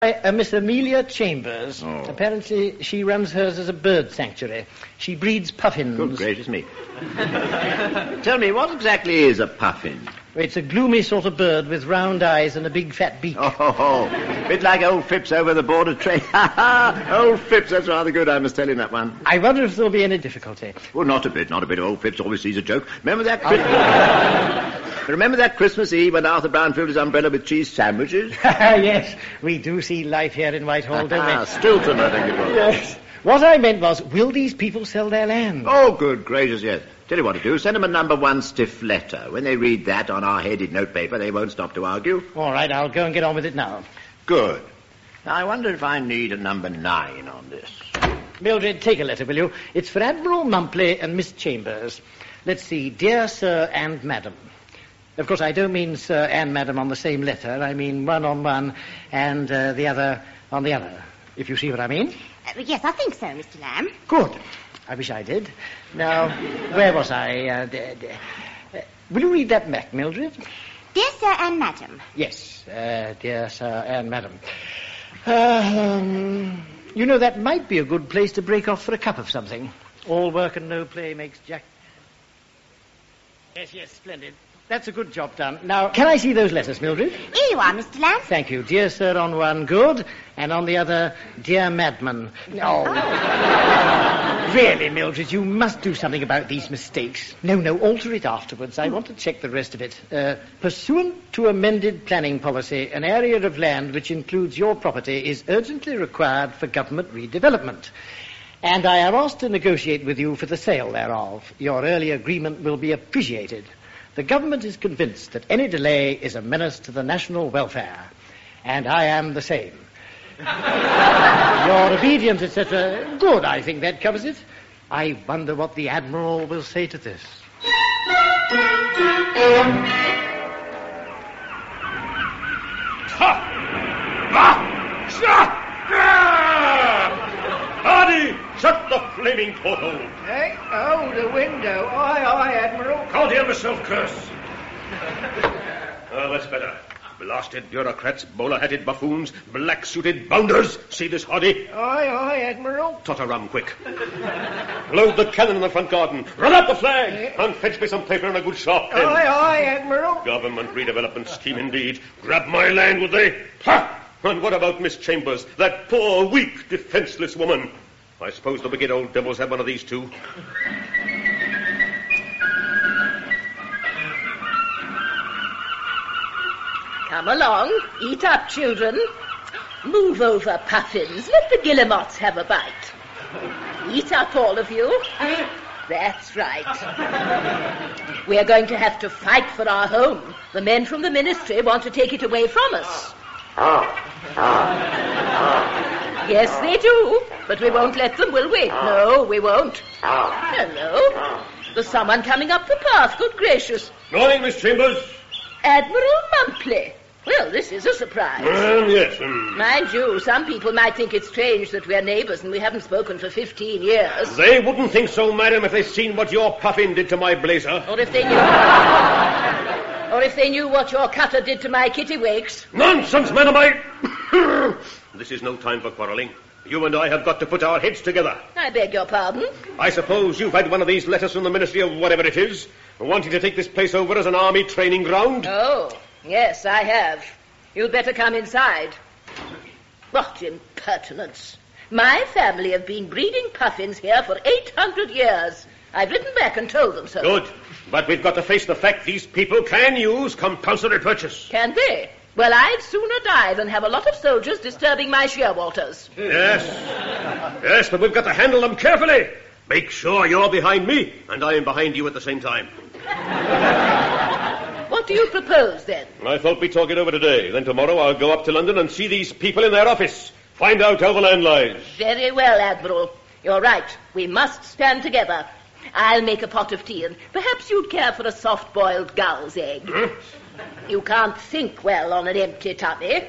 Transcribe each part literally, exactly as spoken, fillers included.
Uh, Miss Amelia Chambers. Oh. Apparently she runs hers as a bird sanctuary. She breeds puffins. Good gracious me. Tell me, what exactly is a puffin? It's a gloomy sort of bird with round eyes and a big fat beak. Oh, ho, ho. Bit like old Phipps over the border trade. Old Phipps, that's rather good, I must tell him that one. I wonder if there'll be any difficulty. Well, not a bit, not a bit. Old Phipps always sees a joke. Remember that Christmas... Remember that Christmas Eve when Arthur Brown filled his umbrella with cheese sandwiches? Yes, we do see life here in Whitehall, don't we? Ah, Stilton, I think it was. Yes. What I meant was, will these people sell their land? Oh, good gracious, yes. Tell you what to do, send them a number one stiff letter. When they read that on our headed notepaper, they won't stop to argue. All right, I'll go and get on with it now. Good. Now, I wonder if I need a number nine on this. Mildred, take a letter, will you? It's for Admiral Mumpley and Miss Chambers. Let's see, Dear Sir and Madam. Of course, I don't mean Sir and Madam on the same letter. I mean one on one and uh, the other on the other, if you see what I mean. Uh, yes, I think so, Mister Lamb. Good. I wish I did. Now, where was I? Uh, d- d- uh, will you read that back, Mildred? Dear Sir and Madam. Yes, uh, Dear Sir and Madam. Uh, um, you know, that might be a good place to break off for a cup of something. All work and no play makes Jack... Yes, yes, splendid. That's a good job done. Now, can I see those letters, Mildred? Here you are, Mister Lamb. Thank you. Dear Sir on one, good, and on the other, Dear Madman. Oh. Really, Mildred, you must do something about these mistakes. No, no, alter it afterwards. I want to check the rest of it. Uh, pursuant to amended planning policy, an area of land which includes your property is urgently required for government redevelopment. And I am asked to negotiate with you for the sale thereof. Your early agreement will be appreciated. The government is convinced that any delay is a menace to the national welfare, and I am the same. Your obedience, et cetera. Good, I think that covers it. I wonder what the Admiral will say to this. Ha! Ah! Stop! Hardy, shut the flaming porthole. Hey, oh, the window. Aye, aye, Admiral. Can't hear myself curse. Well, that's better. Blasted bureaucrats, bowler-hatted buffoons, black-suited bounders. See this, Hardy? Aye, aye, Admiral. Totter rum, quick. Load the cannon in the front garden. Run up the flag. Yeah. And fetch me some paper and a good sharp pen. Aye, aye, Admiral. Government redevelopment scheme indeed. Grab my land, would they? Ha! And what about Miss Chambers, that poor, weak, defenseless woman? I suppose the wicked old devils have one of these too. Come along. Eat up, children. Move over, Puffins. Let the guillemots have a bite. Eat up, all of you. That's right. We're going to have to fight for our home. The men from the ministry want to take it away from us. Yes, they do. But we won't let them, will we? No, we won't. Hello. There's someone coming up the path. Good gracious. Morning, Miss Chambers. Admiral Mumpley. Well, this is a surprise. Um, yes. Um... Mind you, some people might think it strange that we're neighbours and we haven't spoken for fifteen years. They wouldn't think so, madam, if they'd seen what your puffin did to my blazer. Or if they knew... or if they knew what your cutter did to my kittiwakes. Nonsense, madam, I... This is no time for quarrelling. You and I have got to put our heads together. I beg your pardon? I suppose you've had one of these letters from the Ministry of whatever it is, wanting to take this place over as an army training ground? Oh, yes, I have. You'd better come inside. What impertinence. My family have been breeding puffins here for eight hundred years. I've written back and told them so. Good. But we've got to face the fact these people can use compulsory purchase. Can they? Well, I'd sooner die than have a lot of soldiers disturbing my shearwaters. Yes. Yes, but we've got to handle them carefully. Make sure you're behind me, and I am behind you at the same time. What do you propose, then? I thought we'd talk it over today. Then tomorrow I'll go up to London and see these people in their office. Find out how the land lies. Very well, Admiral. You're right. We must stand together. I'll make a pot of tea, and perhaps you'd care for a soft-boiled gull's egg. Huh? You can't think well on an empty tummy.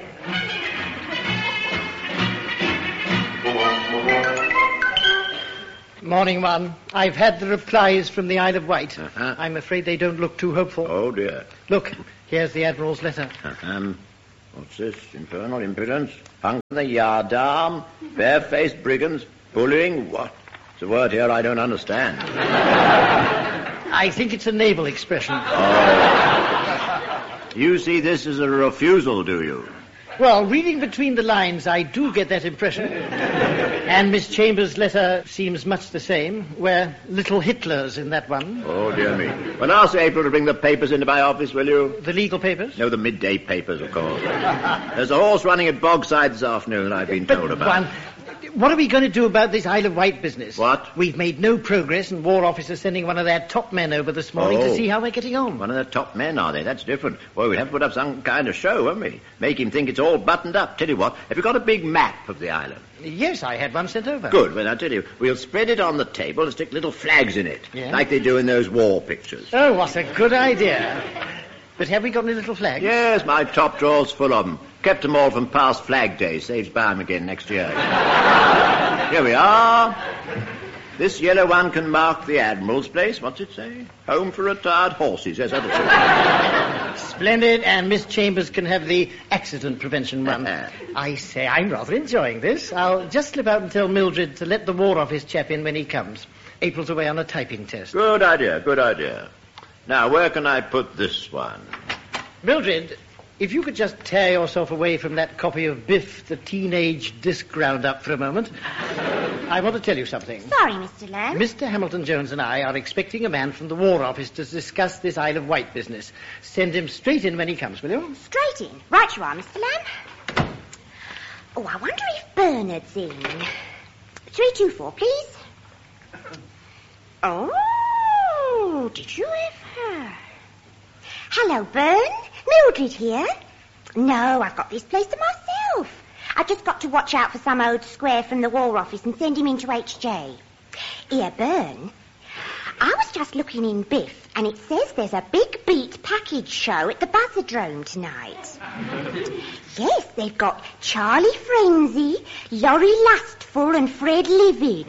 Morning, one. I've had the replies from the Isle of Wight. Uh-huh. I'm afraid they don't look too hopeful. Oh, dear. Look, here's the Admiral's letter. Um, What's this? Infernal impudence? Punk the yardarm? Barefaced brigands? Bullying? What? It's a word here I don't understand. I think it's a naval expression. Oh. You see this as a refusal, do you? Well, reading between the lines, I do get that impression. And Miss Chambers' letter seems much the same. We're little Hitlers in that one. Oh, dear me. Well, ask April to bring the papers into my office, will you? The legal papers? No, the midday papers, of course. There's a horse running at Bogside this afternoon, I've been told but about. One, what are we going to do about this Isle of Wight business? What? We've made no progress, and War Office is sending one of their top men over this morning Oh. to see how we're getting on. One of the top men, are they? That's different. Well, we'd have to put up some kind of show, won't we? Make him think it's all buttoned up. Tell you what, have you got a big map of the island? Yes, I had one sent over. Good. Well, I'll tell you, we'll spread it on the table and stick little flags in it, Yeah? like they do in those war pictures. Oh, what a good idea. But have we got any little flags? Yes, my top drawer's full of them. Kept them all from past Flag Day. Saves buy 'em again next year. Here we are. This yellow one can mark the Admiral's place. What's it say? Home for retired horses. Yes, that'll do. Splendid, and Miss Chambers can have the accident prevention one. I say, I'm rather enjoying this. I'll just slip out and tell Mildred to let the War Office chap in when he comes. April's away on a typing test. Good idea, good idea. Now, where can I put this one? Mildred, if you could just tear yourself away from that copy of Biff, the teenage disc roundup for a moment. I want to tell you something. Sorry, Mister Lamb. Mister Hamilton Jones and I are expecting a man from the War Office to discuss this Isle of Wight business. Send him straight in when he comes, will you? Straight in. Right you are, Mister Lamb. Oh, I wonder if Bernard's in. three two four, please. Oh, did you ever? Hello, Bern. Mildred here. No, I've got this place to myself. I've just got to watch out for some old square from the War Office and send him into H J. Here, Bern. I was just looking in Biff, and it says there's a big beat package show at the Buzzardrome tonight. Yes, they've got Charlie Frenzy, Laurie Lustful, and Fred Livid.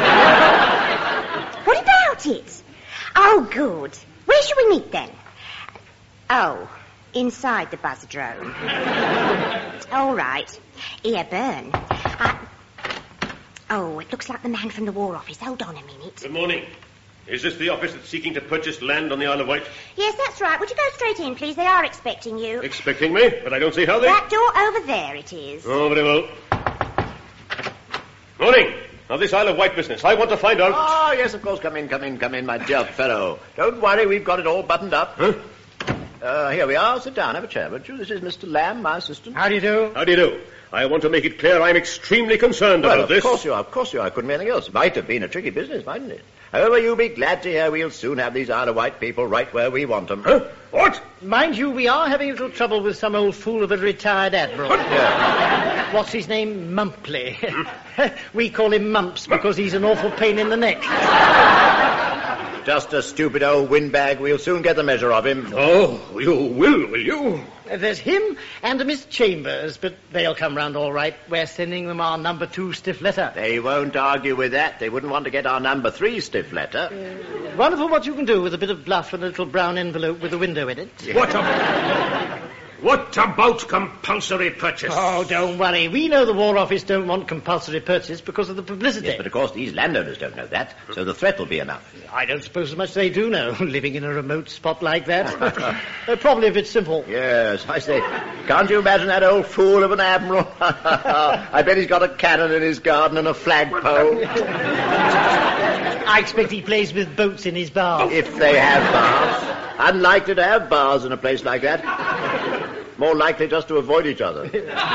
What about it? Oh, good. Where shall we meet then? Oh, inside the Buzzardrome. All right. Here, Bern. I... Oh, it looks like the man from the War Office. Hold on a minute. Good morning. Is this the office that's seeking to purchase land on the Isle of Wight? Yes, that's right. Would you go straight in, please? They are expecting you. Expecting me? But I don't see how they... That door over there it is. Oh, very well. Morning. Now, this Isle of Wight business, I want to find out... Oh, yes, of course. Come in, come in, come in, my dear fellow. Don't worry, we've got it all buttoned up. Huh? Uh, here we are. Sit down, have a chair, won't you? This is Mister Lamb, my assistant. How do you do? How do you do? I want to make it clear I'm extremely concerned Well, about of this. course you are, of course you are. Couldn't be anything else. Might have been a tricky business, mightn't it? However, you'll be glad to hear we'll soon have these Isle of Wight people right where we want them. Huh? What? Mind you, we are having a little trouble with some old fool of a retired admiral. Yeah. What's his name? Mumpley. We call him Mumps because he's an awful pain in the neck. Just a stupid old windbag. We'll soon get the measure of him. Oh, you will, will you? There's him and a Miss Chambers, but they'll come round all right. We're sending them our number two stiff letter. They won't argue with that. They wouldn't want to get our number three stiff letter. Wonderful what you can do with a bit of bluff and a little brown envelope with a window in it. What about... What about compulsory purchase? Oh, don't worry. We know the War Office don't want compulsory purchase because of the publicity. Yes, but of course these landowners don't know that, so the threat will be enough. I don't suppose as much they do know, living in a remote spot like that. uh, probably if it's simple. Yes, I say, can't you imagine that old fool of an admiral? I bet he's got a cannon in his garden and a flagpole. I expect he plays with boats in his bar. If they have bars. Unlikely to have bars in a place like that. More likely just to avoid each other.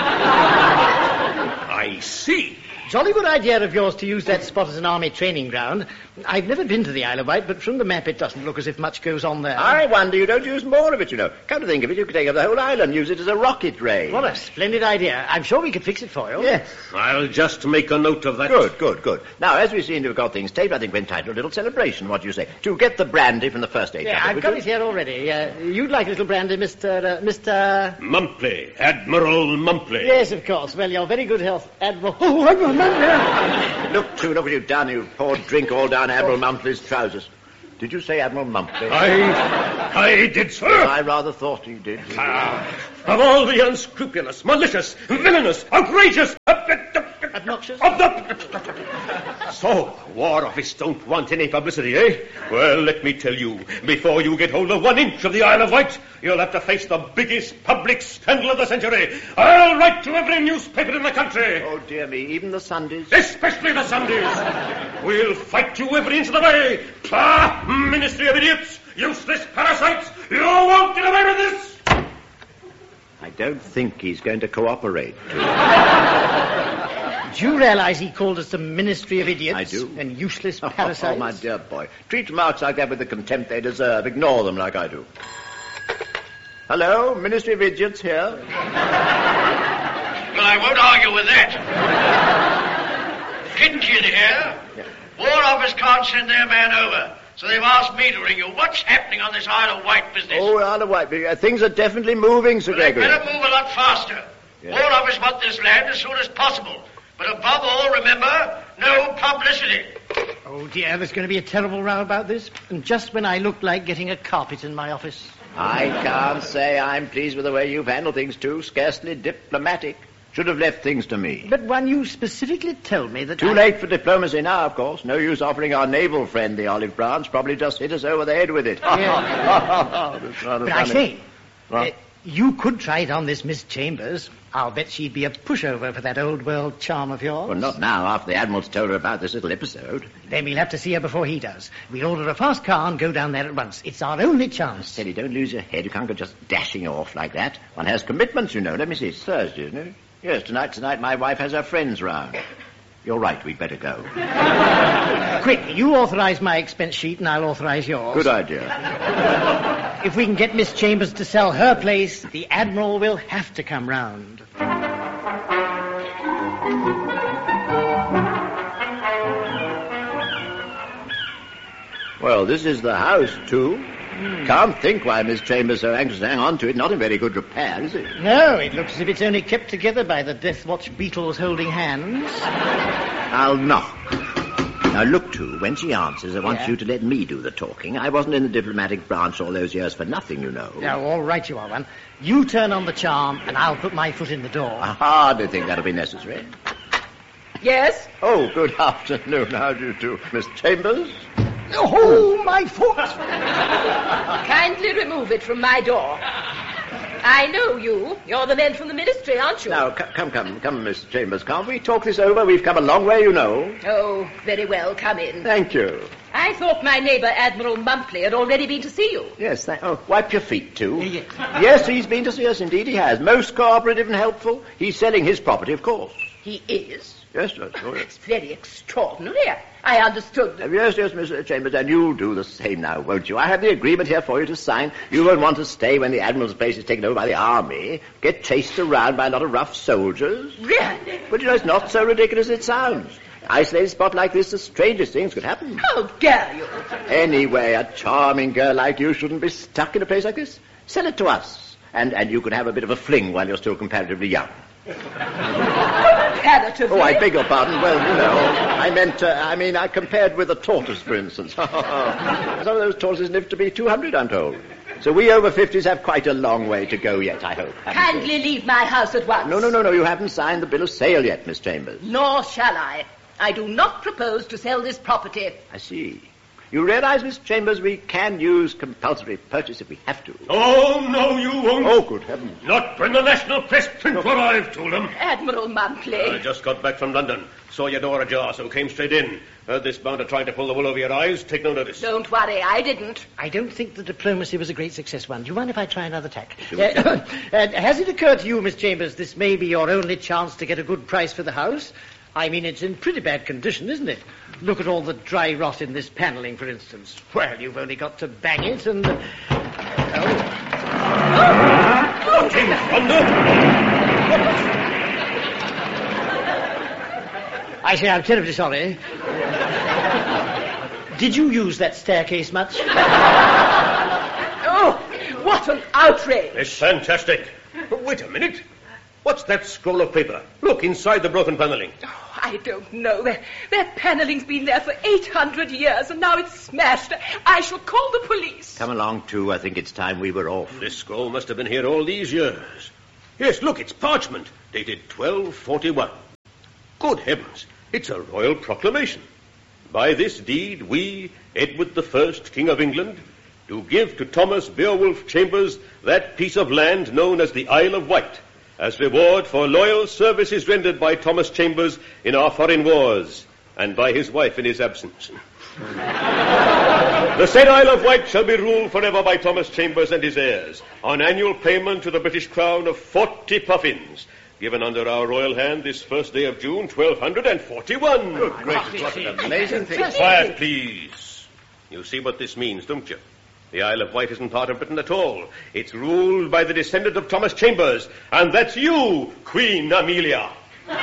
I see. Jolly good idea of yours to use that spot as an army training ground. I've never been to the Isle of Wight, but from the map it doesn't look as if much goes on there. I wonder you don't use more of it, you know. Come to think of it, you could take up the whole island, use it as a rocket range. What a splendid idea. I'm sure we could fix it for you. Yes. I'll just make a note of that. Good, good, good. Now, as we seem to have got things taped, I think we're entitled to a little celebration. What do you say? To get the brandy from the first aid Yeah, cabinet, I've would got you? it here already. Uh, you'd like a little brandy, Mister Uh, Mister Mumpley. Admiral Mumpley. Yes, of course. Well, your very good health, Admiral. Oh, Admiral Mumpley. Look, too, look what you've done. You've poured drink all down Admiral Mumpley's trousers. Did you say Admiral Mumford? I... I did, sir. I rather thought you did. Ah, of all the unscrupulous, malicious, villainous, outrageous... Obnoxious? Of the... So, War Office don't want any publicity, eh? Well, let me tell you, before you get hold of one inch of the Isle of Wight, you'll have to face the biggest public scandal of the century. I'll write to every newspaper in the country. Oh, dear me, even the Sundays? Especially the Sundays. We'll fight you every inch of the way. Pah! Ministry of Idiots! Useless parasites! You won't get away with this! I don't think he's going to cooperate. Do you realise he called us the Ministry of Idiots? I do. And useless parasites? Oh, my dear boy. Treat remarks like that with the contempt they deserve. Ignore them like I do. Hello, Ministry of Idiots here. Well, I won't argue with that. Kitchen here. Yeah. War Office can't send their man over, so they've asked me to ring you. What's happening on this Isle of Wight business? Oh, Isle of Wight. Uh, things are definitely moving, Sir Well, they Gregory. better move a lot faster. Yeah. War Office want this land as soon as possible. But above all, remember, no publicity. Oh, dear, there's going to be a terrible row about this. And just when I looked like getting a carpet in my office. I can't say I'm pleased with the way you've handled things, too. Scarcely diplomatic. Should have left things to me. But when you specifically told me that Too I... late for diplomacy now, of course. No use offering our naval friend the olive branch. Probably just hit us over the head with it. That's rather But I funny. say, What? uh, you could try it on this Miss Chambers. I'll bet she'd be a pushover for that old world charm of yours. Well, not now, after the Admiral's told her about this little episode. Then we'll have to see her before he does. We'll order a fast car and go down there at once. It's our only chance. Steady, don't lose your head. You can't go just dashing off like that. One has commitments, you know. Let me see. It's Thursday, isn't it? Yes, tonight, tonight my wife has her friends round. You're right, we'd better go. Quick, you authorise my expense sheet and I'll authorise yours. Good idea. If we can get Miss Chambers to sell her place, the Admiral will have to come round. Well, this is the house, too. Can't think why Miss Chambers so anxious to hang on to it. Not in very good repair, is it? No, it looks as if it's only kept together by the Death Watch beetles holding hands. I'll knock. Now, look, too, when she answers, I want Yeah. you to let me do the talking. I wasn't in the diplomatic branch all those years for nothing, you know. Now, all right, you are one. You turn on the charm, and I'll put my foot in the door. I hardly think that'll be necessary. Yes? Oh, good afternoon. How do you do, Miss Chambers? Oh, my foot! Kindly remove it from my door. I know you. You're the men from the ministry, aren't you? Now, c- come, come, come, Miss Chambers. Can't we talk this over? We've come a long way, you know. Oh, very well. Come in. Thank you. I thought my neighbour, Admiral Mumpley, had already been to see you. Yes, thank... Oh, wipe your feet, too. Yes. Yes, he's been to see us, indeed he has. Most cooperative and helpful. He's selling his property, of course. He is? Yes, yes, oh, yes. It's very extraordinary. I understood. Uh, Yes, yes, Miss Chambers, and you'll do the same now, won't you? I have the agreement here for you to sign. You won't want to stay when the Admiral's place is taken over by the army, get chased around by a lot of rough soldiers. Really? But, you know, it's not so ridiculous as it sounds. Isolated spot like this, the strangest things could happen. How dare you? Anyway, a charming girl like you shouldn't be stuck in a place like this. Sell it to us, and, and you could have a bit of a fling while you're still comparatively young. Comparatively? Oh, I beg your pardon. Well, you know, I meant, uh, I mean, I compared with a tortoise, for instance. Some of those tortoises live to be two hundred, I'm told. So we over fifties have quite a long way to go yet, I hope. haven't we? Kindly leave my house at once. No, no, no, no, you haven't signed the bill of sale yet, Miss Chambers. Nor shall I. I do not propose to sell this property. I see. You realize, Miss Chambers, we can use compulsory purchase if we have to. Oh, no, you won't. Oh, good heavens. Not when the national press print what I've told them. Admiral Mumpley. I just got back from London. Saw your door ajar, so came straight in. Heard this bounder trying to pull the wool over your eyes. Take no notice. Don't worry, I didn't. I don't think the diplomacy was a great success one. Do you mind if I try another tack? Uh, uh, has it occurred to you, Miss Chambers, this may be your only chance to get a good price for the house? I mean, it's in pretty bad condition, isn't it? Look at all the dry rot in this panelling, for instance. Well, you've only got to bang it and... Uh, oh. What in thunder? I say, I'm terribly sorry. Did you use that staircase much? Oh, what an outrage. It's fantastic. But wait a minute. Why, What's that scroll of paper? Look, inside the broken panelling. Oh, I don't know. That, that panelling's been there for eight hundred years, and now it's smashed. I shall call the police. Come along, too. I think it's time we were off. This scroll must have been here all these years. Yes, look, it's parchment, dated twelve forty-one. Good heavens, it's a royal proclamation. By this deed, we, Edward the First, King of England, do give to Thomas Beowulf Chambers that piece of land known as the Isle of Wight, as reward for loyal services rendered by Thomas Chambers in our foreign wars, and by his wife in his absence. The said Isle of Wight shall be ruled forever by Thomas Chambers and his heirs, on annual payment to the British Crown of forty puffins, given under our royal hand this first day of June, twelve forty-one. Good gracious, what an amazing thing. Quiet, please. You see what this means, don't you? The Isle of Wight isn't part of Britain at all. It's ruled by the descendant of Thomas Chambers, and that's you, Queen Amelia.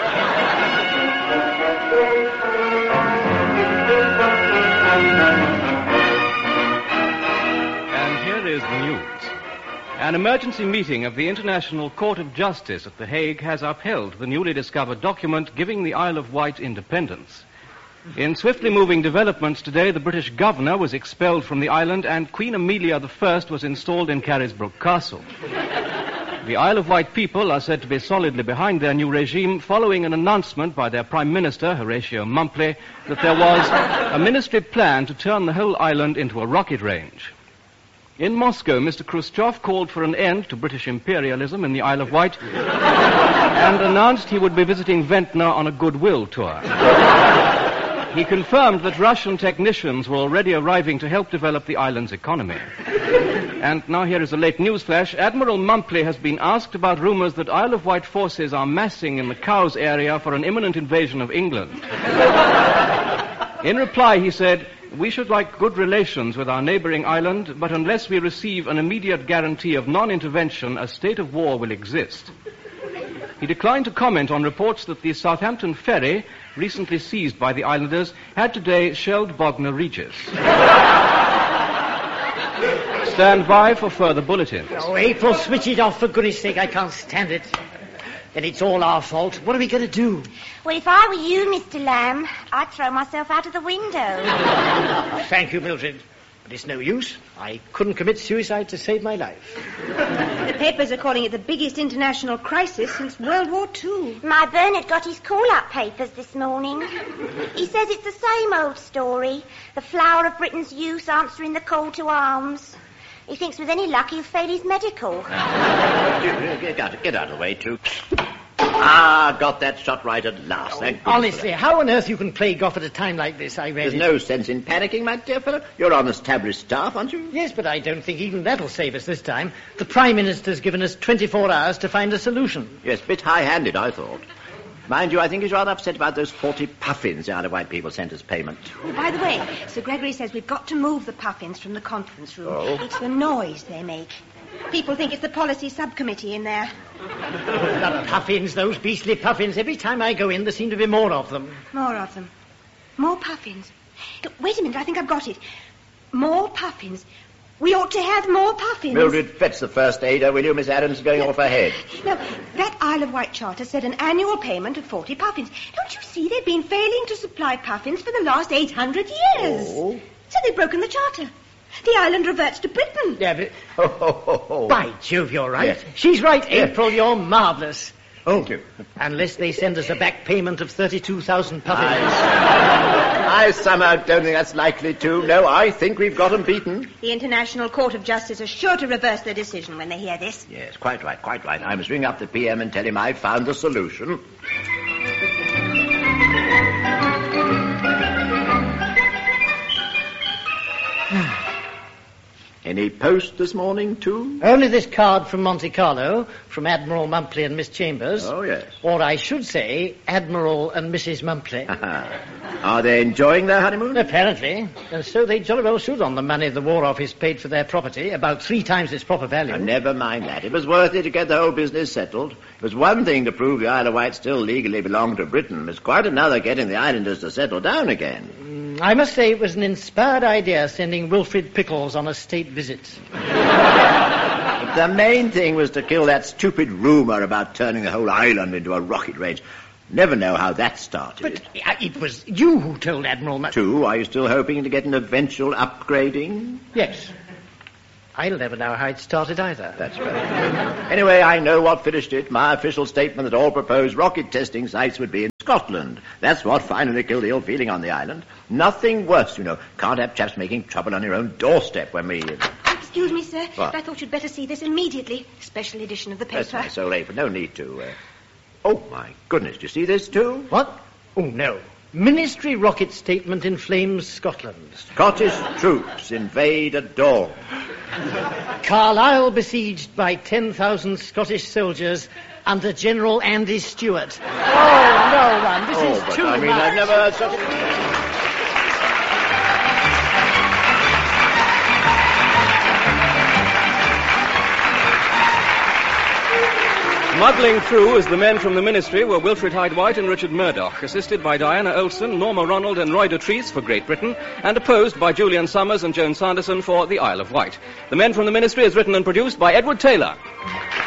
And here is the news. An emergency meeting of the International Court of Justice at The Hague has upheld the newly discovered document giving the Isle of Wight independence. In swiftly moving developments today, the British governor was expelled from the island and Queen Amelia the First was installed in Carisbrooke Castle. The Isle of Wight people are said to be solidly behind their new regime following an announcement by their Prime Minister, Horatio Mumpley, that there was a ministry plan to turn the whole island into a rocket range. In Moscow, Mister Khrushchev called for an end to British imperialism in the Isle of Wight and announced he would be visiting Ventnor on a goodwill tour. He confirmed that Russian technicians were already arriving to help develop the island's economy. And now here is a late news flash. Admiral Mumpley has been asked about rumors that Isle of Wight forces are massing in the Cowes area for an imminent invasion of England. In reply, he said, "We should like good relations with our neighboring island, but unless we receive an immediate guarantee of non-intervention, a state of war will exist." He declined to comment on reports that the Southampton ferry, recently seized by the islanders, had today shelled Bognor Regis. Stand by for further bulletins. Oh, April, switch it off, for goodness sake. I can't stand it. And it's all our fault. What are we going to do? Well, if I were you, Mister Lamb, I'd throw myself out of the window. Thank you, Mildred. But it's no use. I couldn't commit suicide to save my life. The papers are calling it the biggest international crisis since World War Two. My Bernard got his call-up papers this morning. He says it's the same old story. The flower of Britain's youth answering the call to arms. He thinks with any luck he'll fail his medical. Get out, get out of the way, too. Ah, got that shot right at last. Thank goodness. Honestly, how on earth you can play golf at a time like this, I read There's it. no sense in panicking, my dear fellow. You're on the established staff, aren't you? Yes, but I don't think even that'll save us this time. The Prime Minister's given us twenty-four hours to find a solution. Yes, a bit high-handed, I thought. Mind you, I think he's rather upset about those forty puffins the Isle of Wight people sent as payment. Oh, by the way, Sir Gregory says we've got to move the puffins from the conference room. Oh? It's the noise they make. People think it's the policy subcommittee in there. The puffins, those beastly puffins. Every time I go in, there seem to be more of them. More of them. More puffins. Wait a minute, I think I've got it. More puffins. We ought to have more puffins. Mildred, fetch the first aider, will you? Miss Adams is going off her head. Now, that Isle of Wight charter said an annual payment of forty puffins. Don't you see they've been failing to supply puffins for the last eight hundred years? Oh. So they've broken the charter. The island reverts to Britain. Yeah, but... Oh, ho, ho, ho. By Jove, you're right. Yes. She's right, Yes. April, you're marvellous. Thank you. Unless they send us a back payment of thirty-two thousand puffins. I, I somehow don't think that's likely to. No, I think we've got them beaten. The International Court of Justice is sure to reverse their decision when they hear this. Yes, quite right, quite right. I must ring up the P M and tell him I've found the solution. Any post this morning, too? Only this card from Monte Carlo, from Admiral Mumpley and Miss Chambers. Oh, yes. Or I should say, Admiral and Missus Mumpley. Are they enjoying their honeymoon? Apparently. And so they jolly well should on the money the War Office paid for their property, about three times its proper value. Oh, never mind that. It was worth it to get the whole business settled. It was one thing to prove the Isle of Wight still legally belonged to Britain. It was quite another getting the islanders to settle down again. Mm, I must say it was an inspired idea sending Wilfrid Pickles on a state visit. the main thing was to kill that stupid rumour about turning the whole island into a rocket range. Never know how that started. But uh, it was you who told Admiral Mac... Two, are you still hoping to get an eventual upgrading? Yes. I'll never know how it started either. That's right. Anyway, I know what finished it. My official statement that all proposed rocket testing sites would be in Scotland. That's what finally killed the ill feeling on the island. Nothing worse, you know. Can't have chaps making trouble on your own doorstep when we... Excuse me, sir. What? I thought you'd better see this immediately. Special edition of the paper. That's right, so late, but no need to. Uh... Oh, my goodness, do you see this, too? What? Oh, no. Ministry rocket statement inflames Scotland. Scottish troops invade a dawn. Carlisle besieged by ten thousand Scottish soldiers under General Andy Stewart. Oh, no, man, this oh, is but too I mean, much. I've never heard such a... Smuggling through as the men from the Ministry were Wilfred Hyde-White and Richard Murdoch, assisted by Diana Olsen, Norma Ronald and Roy Dotrice for Great Britain, and opposed by Julian Summers and Joan Sanderson for the Isle of Wight. The Men from the Ministry is written and produced by Edward Taylor.